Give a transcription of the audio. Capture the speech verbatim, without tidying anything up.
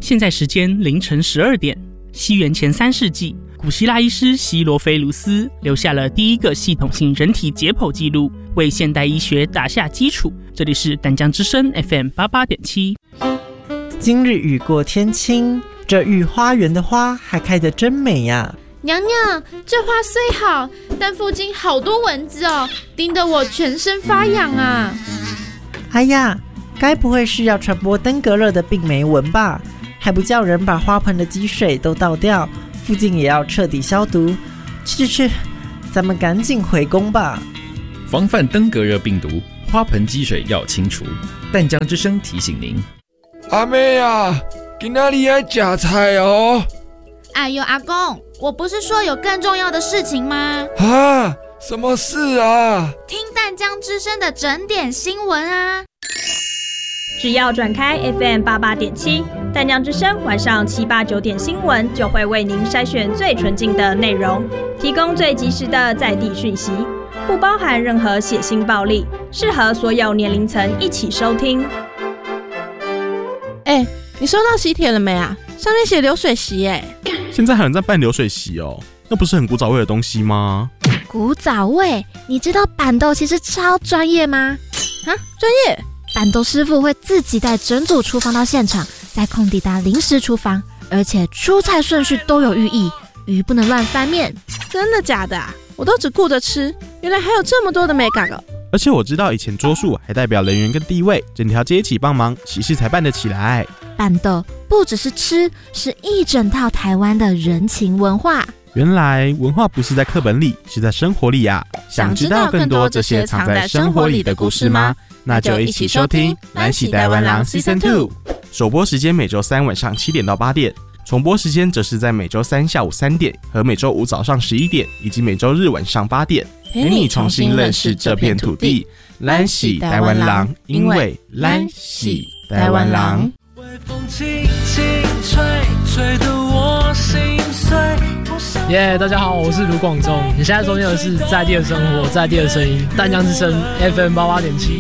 现在时间凌晨十二点。西元前三世纪，古希腊医师希罗菲卢斯留下了第一个系统性人体解剖记录，为现代医学打下基础。这里是淡江之声 F M 八八点七。 今日雨过天晴，这御花园的花还开得真美呀！ 娘娘，这花虽好，但附近好多蚊子哦，叮得我全身发痒啊！ 哎呀，该不会是要传播登革热的病媒蚊吧？还不叫人把花盆的积水都倒掉，附近也要彻底消毒。去去去，咱们赶紧回宫吧。 防范登革热病毒，花盆积水要清除。淡江之声提醒您。 阿妹啊，今仔日要吃菜哦。 哎呦，阿公，我不是说有更重要的事情吗？ 啊，什么事啊？ 听淡江之声的整点新闻啊。 只要转开 F M 八八点七，淡江之声晚上七八九点新闻就会为您筛选最纯净的内容，提供最及时的在地讯息，不包含任何血腥暴力，适合所有年龄层一起收听。 哎、欸，你收到喜帖了没啊？上面写流水席哎、 欸。现在还有人在办流水席哦，那不是很古早味的东西吗？ 古早味？你知道板豆其实超专业吗？ 啊，专业？ 板豆师傅会自己带整组厨房到现场，在空地搭临时厨房，而且出菜顺序都有寓意，鱼不能乱翻面。 真的假的啊？我都只顾着吃，原来还有这么多的美感哦。 而且我知道以前桌数还代表人员跟地位，整条街一起帮忙，喜事才办得起来。 板豆不只是吃，是一整套台湾的人情文化。 原来文化不是在课本里，是在生活里啊！想知道更多这些藏在生活里的故事吗？那就一起收听《咱是台湾人 Season 二》。首播时间每周三晚上七点到八点，重播时间则是在每周三下午三点和每周五早上十一点，以及每周日晚上八点，陪你重新认识这片土地。咱是台湾人，因为咱是台湾人。 微风轻轻吹，吹得我心碎。 耶、yeah, 大家好，我是卢广仲，你现在收听的是在地的生活，在地的声音，淡江之声 F M 八八点七。